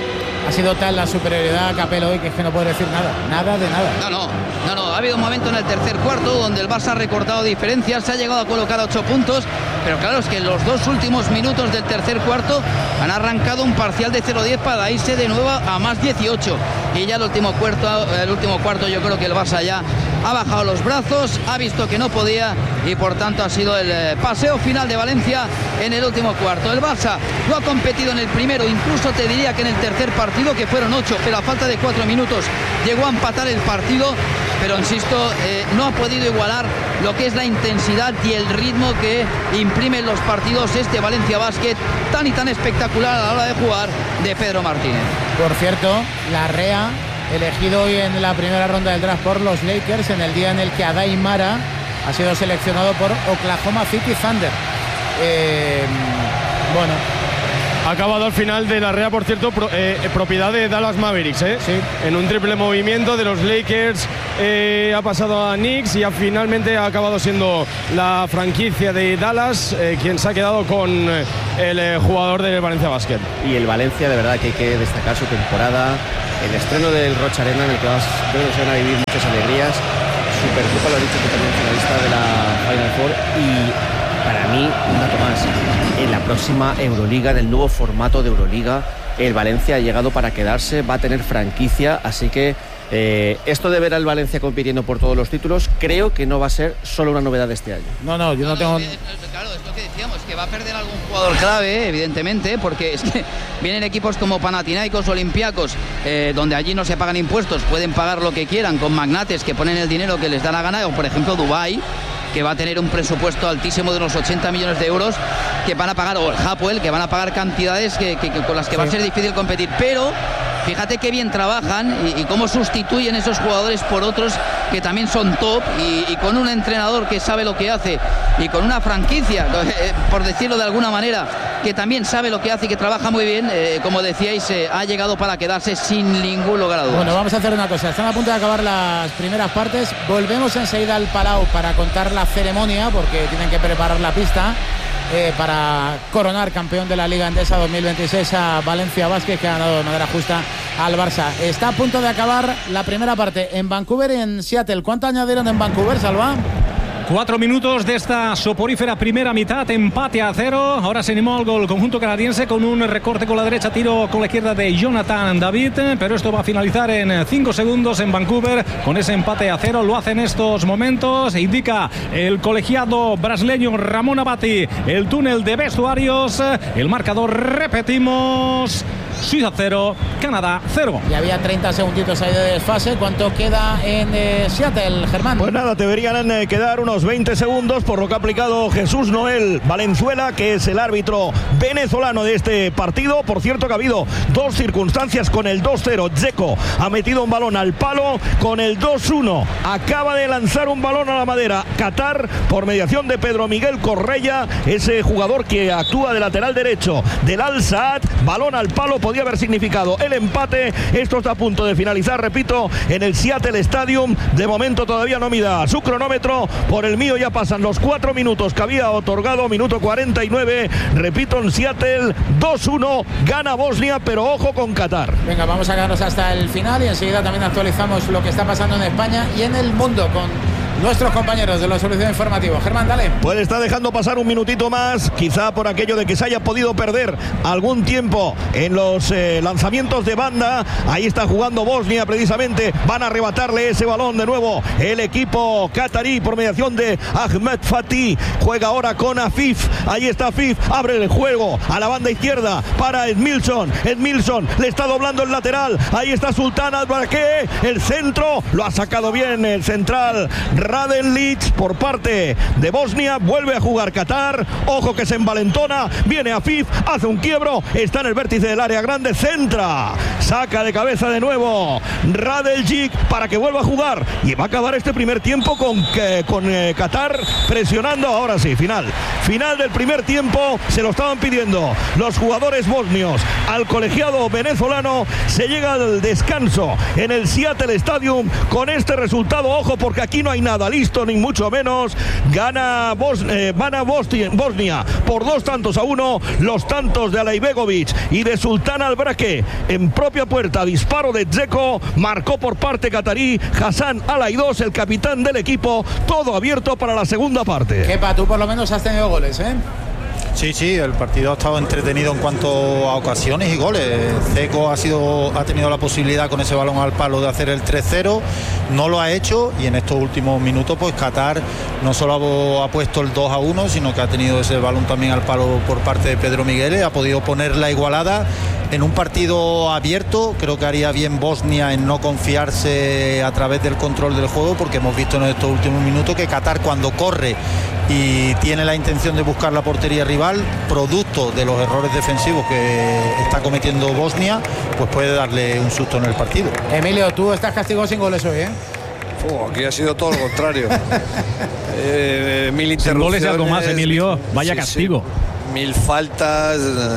[SPEAKER 3] Ha sido tal la superioridad a Capel hoy que es que no puedo decir nada de nada.
[SPEAKER 7] No, ha habido un momento en el tercer cuarto donde el Barça ha recortado diferencias, se ha llegado a colocar a 8 puntos, pero claro, es que en los 2 últimos minutos del tercer cuarto han arrancado un parcial de 0-10 para irse de nuevo a más 18, y ya el último cuarto yo creo que el Barça ya ha bajado los brazos, ha visto que no podía y por tanto ha sido el paseo final de Valencia en el último cuarto. El Barça lo ha competido en el primero, incluso te diría que en el tercer partido, que fueron 8, pero a falta de 4 minutos llegó a empatar el partido, pero insisto, no ha podido igualar lo que es la intensidad y el ritmo que imprimen los partidos este Valencia Basket, tan y tan espectacular a la hora de jugar, de Pedro Martínez.
[SPEAKER 3] Por cierto, Larrea, elegido hoy en la primera ronda del draft por los Lakers, en el día en el que Adai Mara ha sido seleccionado por Oklahoma City Thunder. Bueno,
[SPEAKER 8] ha acabado al final de Larrea, por cierto, propiedad de Dallas Mavericks,
[SPEAKER 3] sí.
[SPEAKER 8] En un triple movimiento de los Lakers ha pasado a Knicks y finalmente ha acabado siendo la franquicia de Dallas quien se ha quedado con el jugador del Valencia Basket.
[SPEAKER 9] Y el Valencia, de verdad que hay que destacar su temporada, el estreno del Rocha Arena, en el que creo que se van a vivir muchas alegrías. Supercopa, lo ha dicho, que también finalista de la Final Four, y para mí, un dato más, en la próxima Euroliga, en el nuevo formato de Euroliga, el Valencia ha llegado para quedarse, va a tener franquicia, así que esto de ver al Valencia compitiendo por todos los títulos, creo que no va a ser solo una novedad de este año.
[SPEAKER 3] No, yo no tengo...
[SPEAKER 7] Claro, es lo que decíamos, que va a perder algún jugador clave, evidentemente, porque es que vienen equipos como Panathinaikos, Olympiacos, donde allí no se pagan impuestos, pueden pagar lo que quieran con magnates que ponen el dinero que les da la gana, o por ejemplo Dubái, que va a tener un presupuesto altísimo de unos 80 millones de euros que van a pagar, o el Hapoel, que van a pagar cantidades con las que va a ser difícil competir, pero fíjate qué bien trabajan y cómo sustituyen esos jugadores por otros que también son top, y con un entrenador que sabe lo que hace y con una franquicia, por decirlo de alguna manera, que también sabe lo que hace y que trabaja muy bien, como decíais, ha llegado para quedarse sin ningún lugar a dudas.
[SPEAKER 3] Bueno, vamos a hacer una cosa, están a punto de acabar las primeras partes, volvemos enseguida al Palau para contar la ceremonia, porque tienen que preparar la pista para coronar campeón de la Liga Endesa 2026 a Valencia Basket, que ha ganado de manera justa al Barça. Está a punto de acabar la primera parte en Vancouver y en Seattle. ¿Cuánto añadieron en Vancouver, Salva?
[SPEAKER 2] 4 minutos de esta soporífera primera mitad, empate a 0. Ahora se animó al gol conjunto canadiense con un recorte con la derecha, tiro con la izquierda de Jonathan David, pero esto va a finalizar en 5 segundos en Vancouver con ese empate a 0. Lo hace en estos momentos, indica el colegiado brasileño Ramón Abati, el túnel de vestuarios. El marcador, repetimos: Suiza 0, Canadá 0.
[SPEAKER 3] Y había 30 segunditos ahí de desfase. ¿Cuánto queda en Seattle, Germán?
[SPEAKER 1] Pues nada, deberían quedar unos 20 segundos por lo que ha aplicado Jesús Noel Valenzuela, que es el árbitro venezolano de este partido. Por cierto que ha habido 2 circunstancias con el 2-0. Dzeko ha metido un balón al palo. Con el 2-1 acaba de lanzar un balón a la madera Qatar por mediación de Pedro Miguel Correia, ese jugador que actúa de lateral derecho del Al Saad. Balón al palo, podía haber significado el empate. Esto está a punto de finalizar, repito, en el Seattle Stadium. De momento todavía no mida su cronómetro. Por el mío ya pasan los 4 minutos que había otorgado, minuto 49. Repito, en Seattle 2-1 gana Bosnia, pero ojo con Qatar.
[SPEAKER 3] Venga, vamos a quedarnos hasta el final y enseguida también actualizamos lo que está pasando en España y en el mundo con nuestros compañeros de la Solución Informativa. Germán, dale.
[SPEAKER 1] Pues está dejando pasar un minutito más, quizá por aquello de que se haya podido perder algún tiempo en los lanzamientos de banda. Ahí está jugando Bosnia precisamente. Van a arrebatarle ese balón de nuevo el equipo catarí por mediación de Ahmed Fatih. Juega ahora con Afif. Ahí está Afif, abre el juego a la banda izquierda para Edmilson. Edmilson le está doblando el lateral. Ahí está Sultan Albarque. El centro lo ha sacado bien el central Raden Lic por parte de Bosnia. Vuelve a jugar Qatar. Ojo que se envalentona. Viene Afif, hace un quiebro. Está en el vértice del área grande. Centra. Saca de cabeza de nuevo Radeljic para que vuelva a jugar. Y va a acabar este primer tiempo con Qatar presionando. Ahora sí, final del primer tiempo. Se lo estaban pidiendo los jugadores bosnios al colegiado venezolano. Se llega al descanso en el Seattle Stadium con este resultado. Ojo, porque aquí no hay nada. nada listo, ni mucho menos. Gana Bosnia por 2-1. Los tantos de Alaibegovic y de Sultan Albraque en propia puerta. Disparo de Dzeko, marcó por parte catarí Hassan Alaidos, el capitán del equipo. Todo abierto para la segunda parte.
[SPEAKER 3] Kepa, tú por lo menos has tenido goles, ¿eh?
[SPEAKER 6] Sí, el partido ha estado entretenido en cuanto a ocasiones y goles. Dzeko ha tenido la posibilidad con ese balón al palo de hacer el 3-0, no lo ha hecho, y en estos últimos minutos pues Qatar no solo ha puesto el 2-1, sino que ha tenido ese balón también al palo por parte de Pedro Miguel, ha podido poner la igualada en un partido abierto. Creo que haría bien Bosnia en no confiarse a través del control del juego, porque hemos visto en estos últimos minutos que Qatar, cuando corre y tiene la intención de buscar la portería rival, producto de los errores defensivos que está cometiendo Bosnia, pues puede darle un susto en el partido.
[SPEAKER 3] Emilio, tú estás castigado sin goles hoy, ¿eh?
[SPEAKER 4] Aquí ha sido todo lo contrario. Mil interrupciones.
[SPEAKER 2] Sin goles y algo más, Emilio. Vaya castigo.
[SPEAKER 4] Sí. 1000 faltas,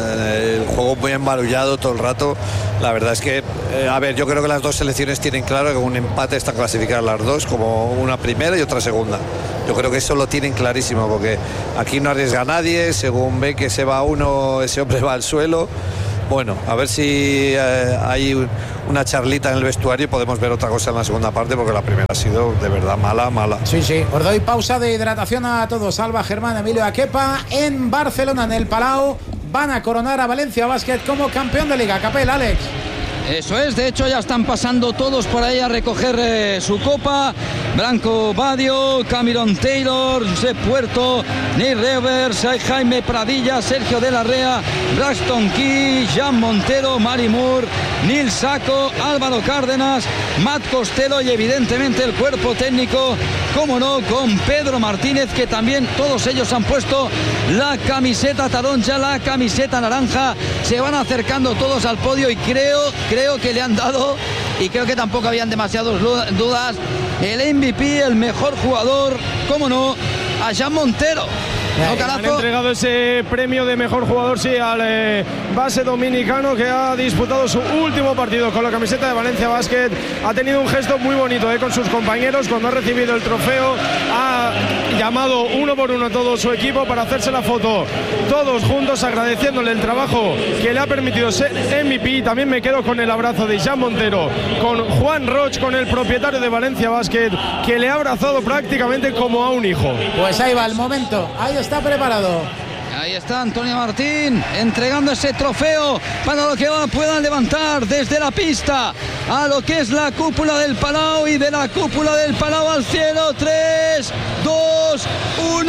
[SPEAKER 4] el juego muy embarullado todo el rato. La verdad es que, yo creo que las dos selecciones tienen claro que con un empate están clasificadas las dos, como una primera y otra segunda. Yo creo que eso lo tienen clarísimo, porque aquí no arriesga a nadie. Según ve que se va uno, ese hombre va al suelo. Bueno, a ver si hay una charlita en el vestuario y podemos ver otra cosa en la segunda parte, porque la primera ha sido de verdad mala.
[SPEAKER 3] Sí. Os doy pausa de hidratación a todos. Alba, Germán, Emilio, Kepa en Barcelona, en el Palau. Van a coronar a Valencia Basket como campeón de Liga. Capel, Alex.
[SPEAKER 7] Eso es, de hecho ya están pasando todos por ahí a recoger su copa. Branco Badio, Cameron Taylor, Josep Puerto, Neil Revers, Jaime Pradilla, Sergio de la Rea, Braxton Key, Jan Montero, Mari Moore, Nil Saco, Álvaro Cárdenas, Matt Costello y evidentemente el cuerpo técnico, como no, con Pedro Martínez, que también todos ellos han puesto la camiseta taronja, la camiseta naranja. Se van acercando todos al podio y creo que le han dado, y creo que tampoco habían demasiadas dudas, el MVP, el mejor jugador, cómo no, a Jan Montero.
[SPEAKER 8] Han entregado ese premio de mejor jugador, sí, al base dominicano, que ha disputado su último partido con la camiseta de Valencia Basket. Ha tenido un gesto muy bonito con sus compañeros cuando ha recibido el trofeo. Ha llamado uno por uno a todo su equipo para hacerse la foto todos juntos, agradeciéndole el trabajo que le ha permitido ser MVP. También me quedo con el abrazo de Jan Montero, con Juan Roch, con el propietario de Valencia Basket, que le ha abrazado prácticamente como a un hijo.
[SPEAKER 3] Pues ahí va el momento, ahí está preparado.
[SPEAKER 7] Ahí está Antonio Martín entregando ese trofeo para lo que puedan levantar desde la pista a lo que es la cúpula del Palau, y de la cúpula del Palau al cielo. 3, 2, 1,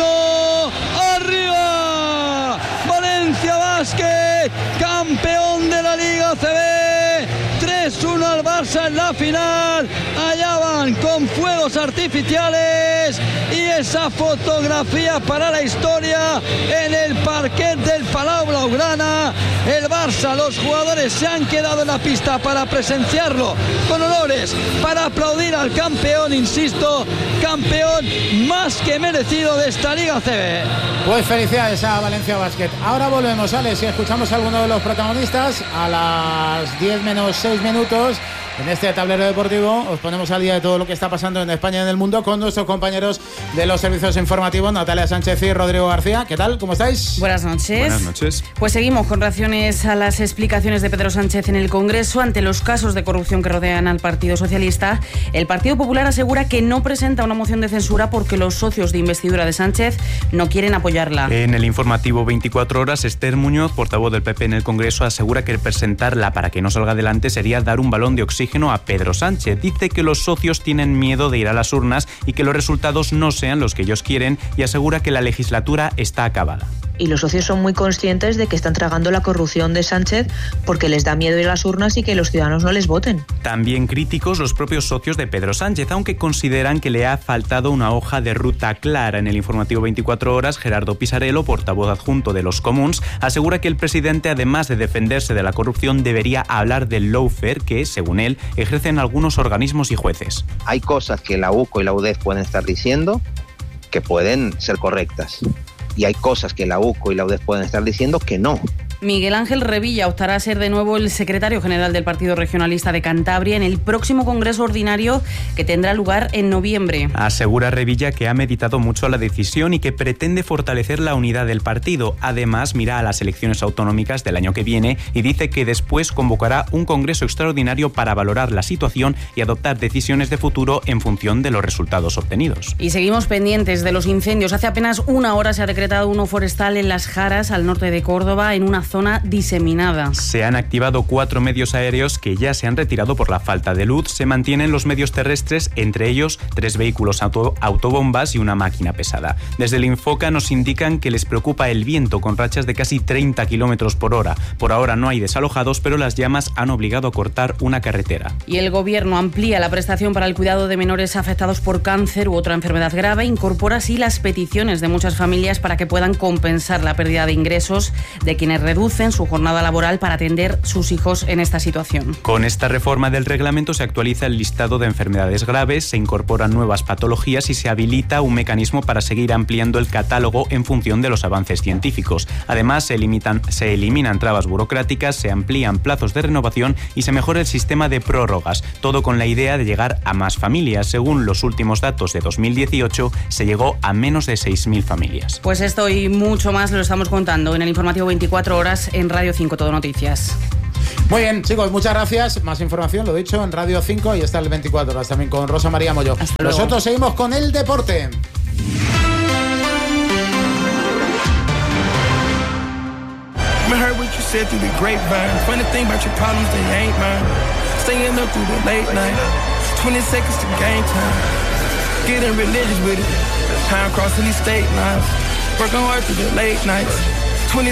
[SPEAKER 7] ¡arriba! Valencia Basket, campeón de la Liga CB. 3-1 al Barça en la final. Allá van con fuegos artificiales y esa fotografía para la historia en el parquet del Palau Blaugrana. El Barça, los jugadores se han quedado en la pista para presenciarlo con honores, para aplaudir al campeón, insisto, campeón más que merecido de esta Liga CB.
[SPEAKER 3] Pues felicidades a Valencia Basket. Ahora volvemos, Alex, y escuchamos a alguno de los protagonistas a las 10 menos 6 minutos. En este tablero deportivo os ponemos al día de todo lo que está pasando en España y en el mundo con nuestros compañeros de los servicios informativos, Natalia Sánchez y Rodrigo García. ¿Qué tal? ¿Cómo estáis?
[SPEAKER 10] Buenas noches.
[SPEAKER 11] Buenas noches.
[SPEAKER 10] Pues seguimos con reacciones a las explicaciones de Pedro Sánchez en el Congreso ante los casos de corrupción que rodean al Partido Socialista. El Partido Popular asegura que no presenta una moción de censura porque los socios de investidura de Sánchez no quieren apoyarla.
[SPEAKER 11] En el informativo 24 horas, Esther Muñoz, portavoz del PP en el Congreso, asegura que presentarla para que no salga adelante sería dar un balón de oxígeno a Pedro Sánchez. Dice que los socios tienen miedo de ir a las urnas y que los resultados no sean los que ellos quieren, y asegura que la legislatura está acabada.
[SPEAKER 12] Y los socios son muy conscientes de que están tragando la corrupción de Sánchez porque les da miedo ir a las urnas y que los ciudadanos no les voten.
[SPEAKER 11] También críticos los propios socios de Pedro Sánchez, aunque consideran que le ha faltado una hoja de ruta clara. En el informativo 24 horas, Gerardo Pisarello, portavoz adjunto de los Comuns, asegura que el presidente, además de defenderse de la corrupción, debería hablar del lawfare que, según él, ejercen algunos organismos y jueces.
[SPEAKER 13] Hay cosas que la UCO y la UDEF pueden estar diciendo que pueden ser correctas. Y hay cosas que la UCO y la UDEF pueden estar diciendo que no.
[SPEAKER 10] Miguel Ángel Revilla optará a ser de nuevo el secretario general del Partido Regionalista de Cantabria en el próximo Congreso Ordinario que tendrá lugar en noviembre.
[SPEAKER 11] Asegura Revilla que ha meditado mucho la decisión y que pretende fortalecer la unidad del partido. Además, mira a las elecciones autonómicas del año que viene y dice que después convocará un Congreso extraordinario para valorar la situación y adoptar decisiones de futuro en función de los resultados obtenidos.
[SPEAKER 10] Y seguimos pendientes de los incendios. Hace apenas una hora se ha decretado uno forestal en Las Jaras, al norte de Córdoba, en una zona diseminada.
[SPEAKER 11] Se han activado 4 medios aéreos que ya se han retirado por la falta de luz. Se mantienen los medios terrestres, entre ellos 3 vehículos autobombas y una máquina pesada. Desde el Infoca nos indican que les preocupa el viento con rachas de casi 30 kilómetros por hora. Por ahora no hay desalojados, pero las llamas han obligado a cortar una carretera.
[SPEAKER 10] Y el Gobierno amplía la prestación para el cuidado de menores afectados por cáncer u otra enfermedad grave. Incorpora así las peticiones de muchas familias para que puedan compensar la pérdida de ingresos de quienes reducen su jornada laboral para atender sus hijos en esta situación.
[SPEAKER 11] Con esta reforma del reglamento se actualiza el listado de enfermedades graves, se incorporan nuevas patologías y se habilita un mecanismo para seguir ampliando el catálogo en función de los avances científicos. Además, se eliminan trabas burocráticas, se amplían plazos de renovación y se mejora el sistema de prórrogas, todo con la idea de llegar a más familias. Según los últimos datos de 2018, se llegó a menos de 6.000 familias.
[SPEAKER 10] Pues esto y mucho más lo estamos contando en el informativo 24 horas en Radio 5 Todo Noticias.
[SPEAKER 3] Muy bien, chicos, muchas gracias. Más información, lo dicho, en Radio 5 y está el 24 horas también con Rosa María Moyo. Nosotros seguimos con el deporte.
[SPEAKER 14] Getting religious with it. Time crossing these state lines. Working hard through the late nights.